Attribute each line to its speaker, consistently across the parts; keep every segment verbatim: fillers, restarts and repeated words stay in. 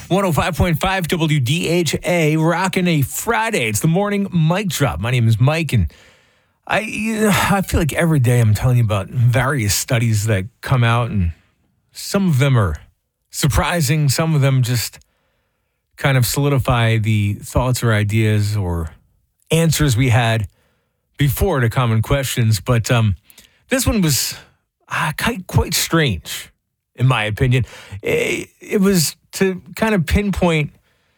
Speaker 1: one oh five point five W D H A, rocking a Friday. It's the morning mic drop. My name is Mike, and I, you know, I feel like every day I'm telling you about various studies that come out, and some of them are surprising. Some of them just kind of solidify the thoughts or ideas or answers we had before to common questions. But um, this one was uh, quite, quite strange, in my opinion. It, it was to kind of pinpoint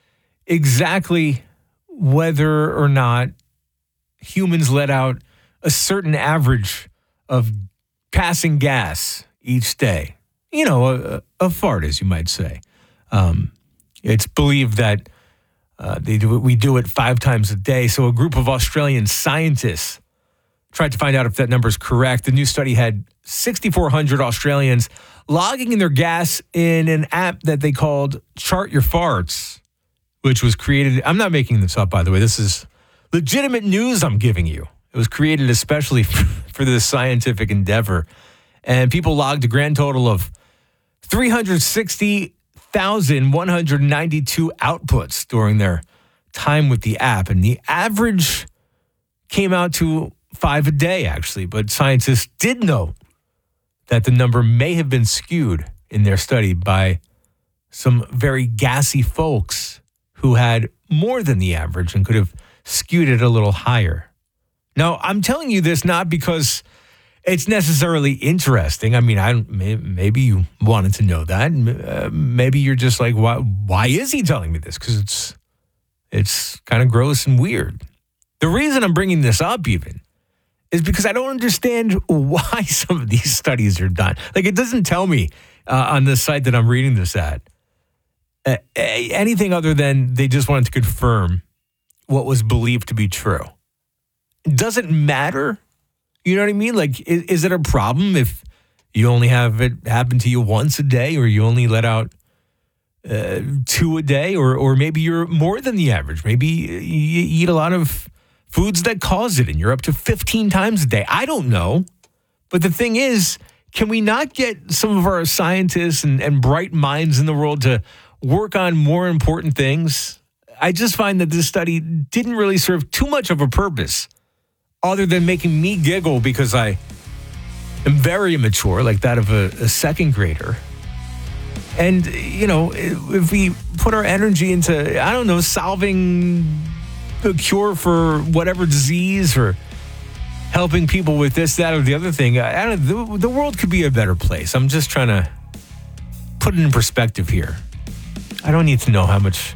Speaker 1: exactly whether or not humans let out a certain average of passing gas each day. You know, a, a fart, as you might say. Um, it's believed that uh, they do it, we do it five times a day. So a group of Australian scientists tried to find out if that number is correct. The new study had six thousand four hundred Australians logging in their gas in an app that they called Chart Your Farts, which was created. I'm not making this up, by the way. This is legitimate news I'm giving you. It was created especially for this scientific endeavor. And people logged a grand total of three hundred sixty thousand one hundred ninety-two outputs during their time with the app. And the average came out to five a day, actually. But scientists did know that the number may have been skewed in their study by some very gassy folks who had more than the average and could have skewed it a little higher. Now, I'm telling you this not because it's necessarily interesting. I mean, I maybe you wanted to know that. Uh, maybe you're just like, why, why is he telling me this? Because it's, it's kind of gross and weird. The reason I'm bringing this up even is because I don't understand why some of these studies are done. Like, it doesn't tell me uh, on the site that I'm reading this at uh, anything other than they just wanted to confirm what was believed to be true. It doesn't matter. You know what I mean? Like, is, is it a problem if you only have it happen to you once a day, or you only let out uh, two a day, or or maybe you're more than the average? Maybe you eat a lot of foods that cause it, and you're up to fifteen times a day. I don't know. But the thing is, can we not get some of our scientists and, and bright minds in the world to work on more important things? I just find that this study didn't really serve too much of a purpose other than making me giggle because I am very immature, like that of a, a second grader. And, you know, if we put our energy into, I don't know, solving a cure for whatever disease or helping people with this, that, or the other thing, I don't know, the, the world could be a better place. I'm just trying to put it in perspective here. I don't need to know how much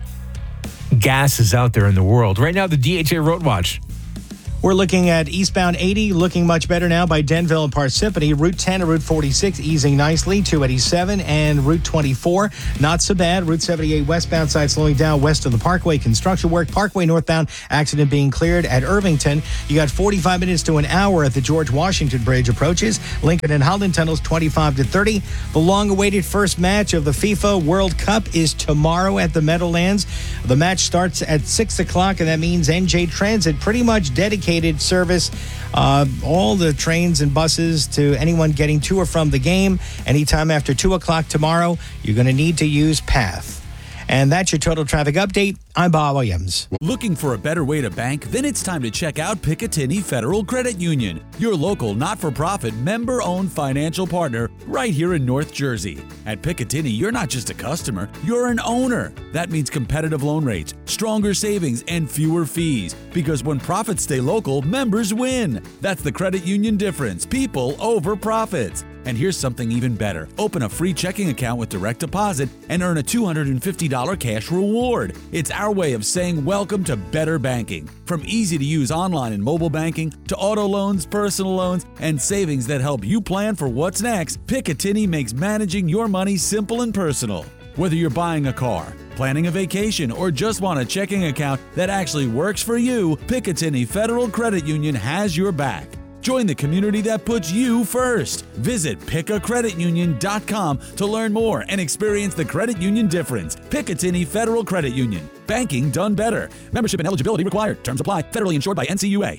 Speaker 1: gas is out there in the world. Right now, the D H A Road Watch.
Speaker 2: We're looking at eastbound eighty, looking much better now by Denville and Parsippany. Route ten and Route forty-six easing nicely. two eighty-seven and Route twenty-four, not so bad. Route seventy-eight westbound side slowing down west of the Parkway. Construction work. Parkway northbound, accident being cleared at Irvington. You got forty-five minutes to an hour at the George Washington Bridge approaches. Lincoln and Holland tunnels twenty-five to thirty. The long-awaited first match of the FIFA World Cup is tomorrow at the Meadowlands. The match starts at six o'clock, and that means N J Transit pretty much dedicated service, uh, all the trains and buses to anyone getting to or from the game. Anytime after two o'clock tomorrow, you're going to need to use PATH. And that's your total traffic update. I'm Bob Williams.
Speaker 3: Looking for a better way to bank? Then it's time to check out Picatinny Federal Credit Union, your local not-for-profit member-owned financial partner right here in North Jersey. At Picatinny, you're not just a customer, you're an owner. That means competitive loan rates, stronger savings, and fewer fees. Because when profits stay local, members win. That's the credit union difference. People over profits. And here's something even better. Open a free checking account with direct deposit and earn a two hundred fifty dollars cash reward. It's our way of saying welcome to better banking. From easy-to-use online and mobile banking to auto loans, personal loans, and savings that help you plan for what's next, Picatinny makes managing your money simple and personal. Whether you're buying a car, planning a vacation, or just want a checking account that actually works for you, Picatinny Federal Credit Union has your back. Join the community that puts you first. Visit pick a credit union dot com to learn more and experience the credit union difference. Picatinny Federal Credit Union. Banking done better. Membership and eligibility required. Terms apply. Federally insured by N C U A.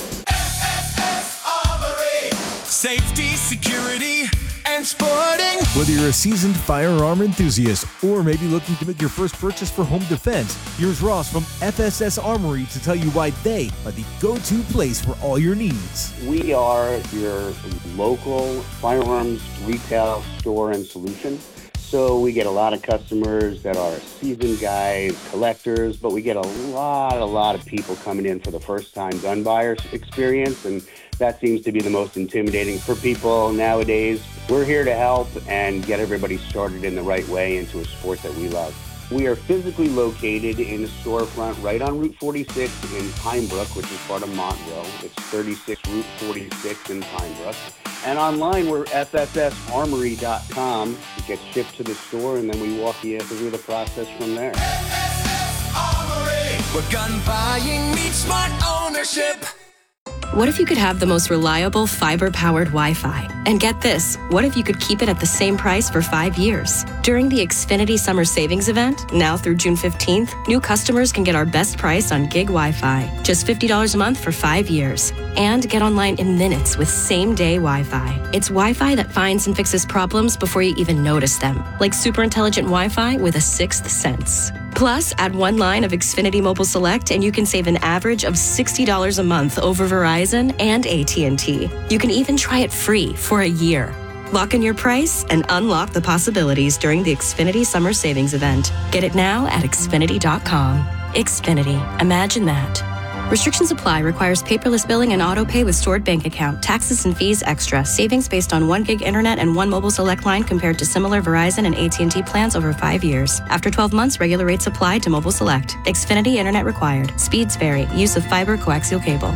Speaker 4: Safety, security, and sporting. Whether you're a seasoned firearm enthusiast or maybe looking to make your first purchase for home defense, here's Ross from F S S Armory to tell you why they are the go-to place for all your needs.
Speaker 5: We are your local firearms retail store and solution. So we get a lot of customers that are seasoned guys, collectors, but we get a lot, a lot of people coming in for the first time gun buyers experience, and that seems to be the most intimidating for people nowadays. We're here to help and get everybody started in the right way into a sport that we love. We are physically located in a storefront right on Route forty-six in Pine Brook, which is part of Montville. It's thirty-six Route forty-six in Pine Brook. And online, we're F S S armory dot com. It gets shipped to the store, and then we walk you through the process from there.
Speaker 6: F S S Armory, where gun buying meets smart ownership.
Speaker 7: What if you could have the most reliable fiber-powered Wi-Fi? And get this, what if you could keep it at the same price for five years? During the Xfinity Summer Savings Event, now through June fifteenth, new customers can get our best price on gig Wi-Fi, just fifty dollars a month for five years. And get online in minutes with same-day Wi-Fi. It's Wi-Fi that finds and fixes problems before you even notice them, like super intelligent Wi-Fi with a sixth sense. Plus, add one line of Xfinity Mobile Select and you can save an average of sixty dollars a month over Verizon and A T and T. You can even try it free for a year. Lock in your price and unlock the possibilities during the Xfinity Summer Savings Event. Get it now at Xfinity dot com. Xfinity. Imagine that. Restrictions apply. Requires paperless billing and auto pay with stored bank account. Taxes and fees extra. Savings based on one gig internet and one mobile select line compared to similar Verizon and A T and T plans over five years. After twelve months, regular rates apply to mobile select. Xfinity internet required. Speeds vary. Use of fiber coaxial cable.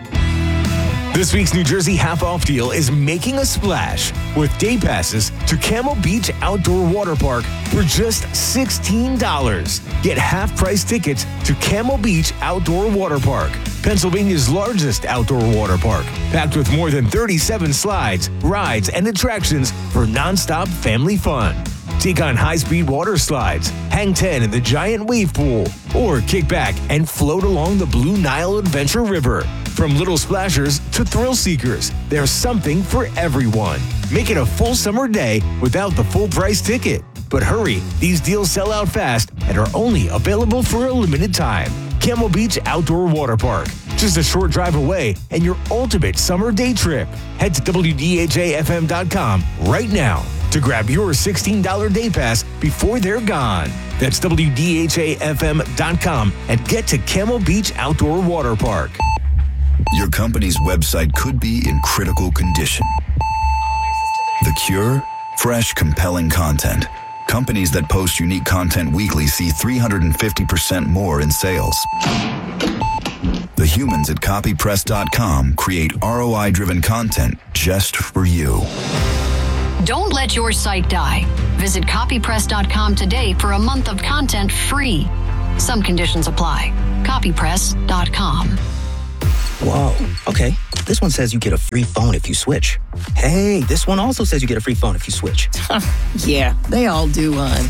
Speaker 1: This week's New Jersey half-off deal is making a splash with day passes to Camel Beach Outdoor Water Park for just sixteen dollars. Get half-price tickets to Camel Beach Outdoor Water Park, Pennsylvania's largest outdoor water park, packed with more than thirty-seven slides, rides, and attractions for nonstop family fun. Take on high-speed water slides, hang ten in the giant wave pool, or kick back and float along the Blue Nile Adventure River. From little splashers to thrill seekers, there's something for everyone. Make it a full summer day without the full price ticket. But hurry, these deals sell out fast and are only available for a limited time. Camel Beach Outdoor Water Park, just a short drive away and your ultimate summer day trip. Head to W D H A F M dot com right now to grab your sixteen dollars day pass before they're gone. That's W D H A F M dot com and get to Camel Beach Outdoor Water Park.
Speaker 8: Your company's website could be in critical condition. The cure? Fresh, compelling content. Companies that post unique content weekly see three hundred fifty percent more in sales. The humans at copy press dot com create R O I-driven content just for you.
Speaker 9: Don't let your site die. Visit copy press dot com today for a month of content free. Some conditions apply. copy press dot com.
Speaker 10: Whoa, okay. This one says you get a free phone if you switch. Hey, this one also says you get a free phone if you switch.
Speaker 11: Yeah, they all do, hon.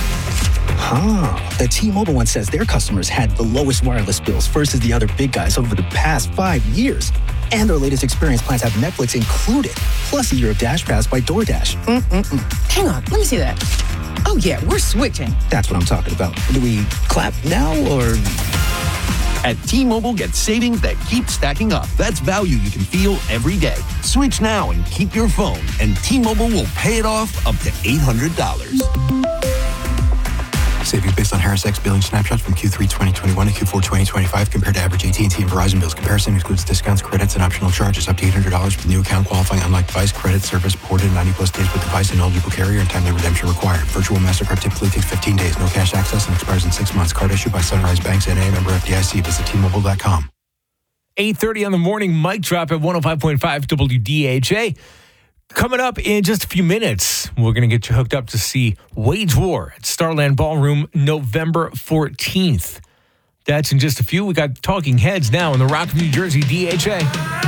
Speaker 10: Huh. The T-Mobile one says their customers had the lowest wireless bills versus the other big guys over the past five years. And their latest experience plans have Netflix included, plus a year of Dash Pass by DoorDash.
Speaker 11: Mm-mm-mm. Hang on, let me see that. Oh, yeah, we're switching.
Speaker 10: That's what I'm talking about. Do we clap now or...
Speaker 12: At T-Mobile, get savings that keep stacking up. That's value you can feel every day. Switch now and keep your phone, and T-Mobile will pay it off up to eight hundred dollars.
Speaker 13: Savings based on Harris X billing snapshots from Q three twenty twenty-one to Q four twenty twenty-five compared to average A T and T and Verizon bills. Comparison excludes discounts, credits, and optional charges up to eight hundred dollars for the new account qualifying unlike device credit service ported ninety plus days with device and eligible carrier and timely redemption required. Virtual MasterCard typically takes fifteen days. No cash access and expires in six months. Card issued by Sunrise Banks N A, member F D I C. Visit T Mobile dot com.
Speaker 1: eight thirty on the morning, mic drop at one oh five point five W D H A. Coming up in just a few minutes, we're going to get you hooked up to see Wage War at Starland Ballroom November fourteenth. That's in just a few. We got Talking Heads now in the Rock, New Jersey D H A.